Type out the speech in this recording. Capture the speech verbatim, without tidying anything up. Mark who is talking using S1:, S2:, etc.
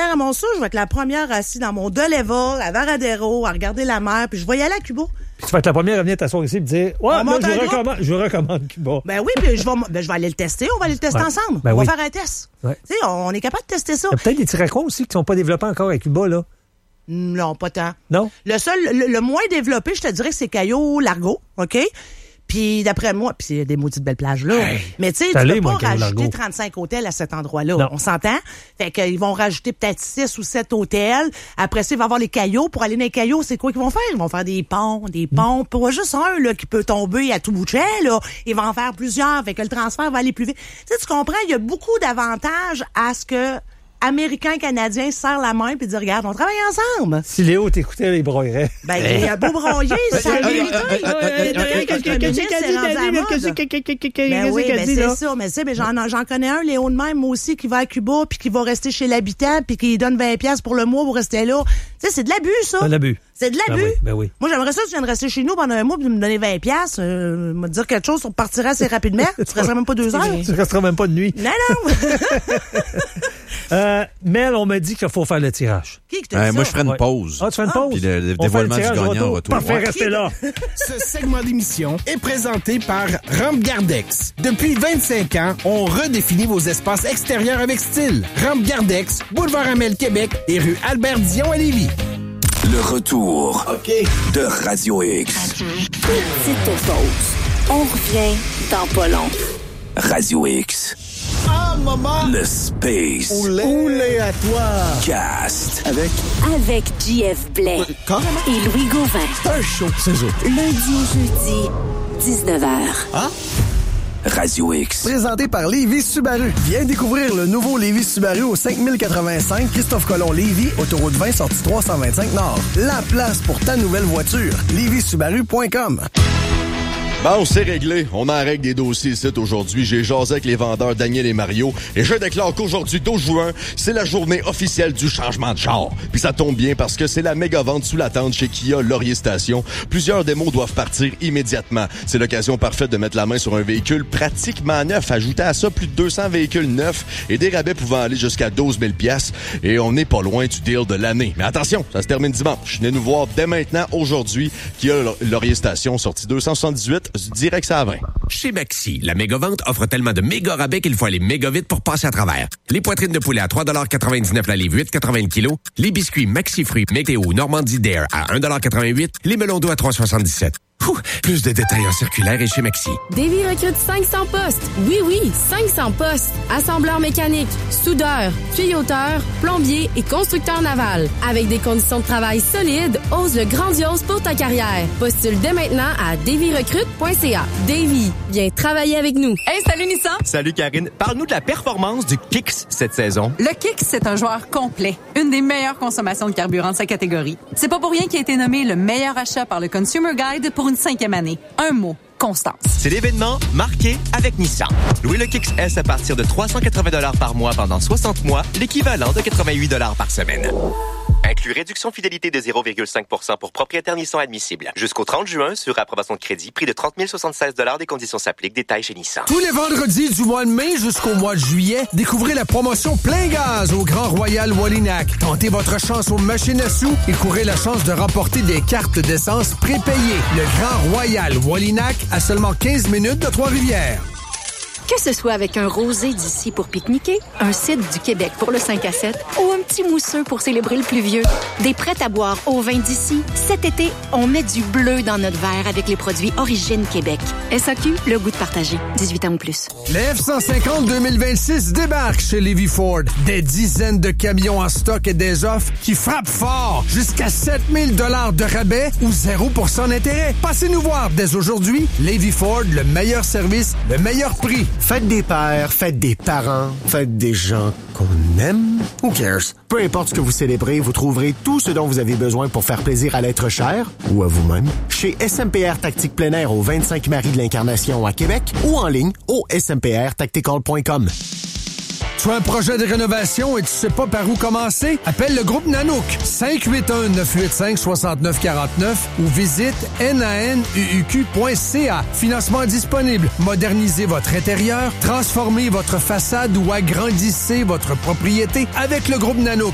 S1: première à mon sou, je vais être la première assise dans mon deux level à Varadero à regarder la mer, puis je vais y aller à Cuba.
S2: Puis tu vas être la première à venir t'asseoir ici et dire « Ouais, moi, je vous, recommande, je vous recommande Cuba. »
S1: Ben oui, puis je vais, ben, je vais aller le tester. On va aller le tester ouais. ensemble.
S2: Ben
S1: on
S2: oui.
S1: va faire un test.
S2: Ouais.
S1: Tu sais, on est capable de tester ça.
S2: Il y a peut-être des petits raccoins aussi qui ne sont pas développés encore à Cuba, là.
S1: Non, pas tant.
S2: Non?
S1: Le seul, le, le moins développé, je te dirais que c'est Cayo Largo, OK? Puis d'après moi, puis c'est des maudites belles plages là. Hey, mais tu sais, tu peux pas moi, rajouter trente-cinq hôtels à cet endroit-là. Non. On s'entend? Fait qu'ils vont rajouter peut-être six ou sept hôtels. Après ça, il va y avoir les cailloux. Pour aller dans les cailloux, c'est quoi qu'ils vont faire? Ils vont faire des ponts, des ponts. Mm. Pas juste un là qui peut tomber à tout bout de champ, là. Ils vont en faire plusieurs. Fait que le transfert va aller plus vite. Tu sais, tu comprends? Il y a beaucoup d'avantages à ce que Américains, Canadiens se serrent la main puis disent regarde, on travaille ensemble.
S2: Si Léo t'écoutait, il broyerait.
S1: Ben, il y a beau broyer, c'est ça la vérité. Ben oui, ben c'est ça. Mais c'est, j'en, j'en connais un, Léo de même aussi, qui va à Cuba puis qui va rester chez l'habitant puis qui donne vingt piastres pour le mois pour rester là. Tu sais, c'est de l'abus, ça.
S2: C'est de l'abus.
S1: C'est de l'abus.
S2: Ben oui, ben oui.
S1: Moi, j'aimerais ça que tu viennes rester chez nous pendant un mois puis me donner vingt piastres. Euh, me dire quelque chose, on partirait assez rapidement. Tu resterais même pas deux heures.
S2: Tu resteras même pas de nuit.
S1: Non, non.
S2: euh, Mel, on m'a dit qu'il faut faire le tirage.
S1: Qui que
S3: euh,
S1: dit
S3: moi,
S1: ça?
S3: je ferais une pause.
S2: Ah, tu fais une pause?
S3: Puis le, le dévoilement du gagnant au retour.
S2: Parfait, restez là.
S4: Ce segment d'émission est présenté par Rampe Gardex. Depuis vingt-cinq ans, on redéfinit vos espaces extérieurs avec style. Rampe Gardex, boulevard Amel, Québec et rue Albert-Dion à Lévis.
S5: Le retour okay. de Radio X.
S6: Petite pause. On revient dans pas long.
S5: Radio X.
S4: Ah, maman!
S5: Le Space.
S4: Oulé, Oulé à toi!
S5: Cast.
S4: Avec?
S6: Avec J F Blais.
S4: Quand?
S6: Et Louis Gauvin.
S4: C'est un show, c'est eux.
S6: Lundi au jeudi, dix-neuf heures.
S4: Ah?
S5: Radio X.
S7: Présenté par Lévis Subaru. Viens découvrir le nouveau Lévis Subaru au cinq mille quatre-vingt-cinq Christophe Colomb Lévis, autoroute vingt, sortie trois cent vingt-cinq Nord. La place pour ta nouvelle voiture. lévis subaru point com.
S8: Bon, c'est réglé. On en règle des dossiers ici aujourd'hui. J'ai jasé avec les vendeurs Daniel et Mario. Et je déclare qu'aujourd'hui, douze juin, c'est la journée officielle du changement de char. Puis ça tombe bien parce que c'est la méga vente sous la tente chez Kia Laurier Station. Plusieurs démos doivent partir immédiatement. C'est l'occasion parfaite de mettre la main sur un véhicule pratiquement neuf. Ajoutez à ça plus de deux cents véhicules neufs et des rabais pouvant aller jusqu'à douze mille dollars. Et on n'est pas loin du deal de l'année. Mais attention, ça se termine dimanche. Venez nous voir dès maintenant, aujourd'hui, Kia Laurier Station, sortie deux cent soixante-dix-huit. Direct ça à vingt.
S9: Chez Maxi, la méga-vente offre tellement de méga rabais qu'il faut aller méga vite pour passer à travers. Les poitrines de poulet à trois quatre-vingt-dix-neuf la livre, huit quatre-vingts le kilo. Les biscuits Maxi Fruits Météo Normandie Dare à un quatre-vingt-huit. Les melons d'eau à trois soixante-dix-sept. Ouh, plus de détails en circulaire et chez Maxi.
S10: Davy recrute cinq cents postes. Oui, oui, cinq cents postes. Assembleur mécanique, soudeur, tuyauteur, plombier et constructeur naval. Avec des conditions de travail solides, ose le grandiose pour ta carrière. Postule dès maintenant à davy recrute point c a. Davy, viens travailler avec nous.
S11: Hey, salut Nissan!
S12: Salut Karine. Parle-nous de la performance du Kicks cette saison.
S11: Le Kicks, c'est un joueur complet. Une des meilleures consommations de carburant de sa catégorie. C'est pas pour rien qu'il a été nommé le meilleur achat par le Consumer Guide pour une cinquième année. Un mot, constance.
S12: C'est l'événement marqué avec Nissan. Louez le Kicks S à partir de trois cent quatre-vingts dollars par mois pendant soixante mois, l'équivalent de quatre-vingt-huit dollars par semaine. Inclut réduction fidélité de zéro virgule cinq pour cent pour propriétaire Nissan admissible. Jusqu'au trente juin, sur approbation de crédit, prix de trente mille soixante-seize dollars. Des conditions s'appliquent. Détails chez Nissan.
S13: Tous les vendredis du mois de mai jusqu'au mois de juillet, découvrez la promotion plein gaz au Grand Royal Wallinac. Tentez votre chance aux machines à sous et courez la chance de remporter des cartes d'essence prépayées. Le Grand Royal Wallinac à seulement quinze minutes de Trois-Rivières.
S14: Que ce soit avec un rosé d'ici pour pique-niquer, un cidre du Québec pour le cinq à sept ou un petit mousseux pour célébrer le pluvieux, des prêts à boire au vin d'ici, cet été, on met du bleu dans notre verre avec les produits Origine Québec. S A Q, le goût de partager. dix-huit ans ou plus.
S13: Les F cent cinquante deux mille vingt-six débarquent chez Lévis Ford. Des dizaines de camions en stock et des offres qui frappent fort. Jusqu'à sept mille dollars de rabais ou zéro pour cent d'intérêt. Passez nous voir dès aujourd'hui. Lévis Ford, le meilleur service, le meilleur prix.
S7: Faites des pères, faites des parents, faites des gens qu'on aime. Who cares? Peu importe ce que vous célébrez, vous trouverez tout ce dont vous avez besoin pour faire plaisir à l'être cher ou à vous-même chez S M P R Tactique Plein Air au vingt-cinq Marie de l'Incarnation à Québec ou en ligne au s m p r tactical point com.
S13: Tu as un projet de rénovation et tu sais pas par où commencer? Appelle le groupe Nanook cinq huit un neuf huit cinq six neuf quatre neuf ou visite nanuq point c a. Financement disponible. Modernisez votre intérieur, transformez votre façade ou agrandissez votre propriété avec le groupe Nanook.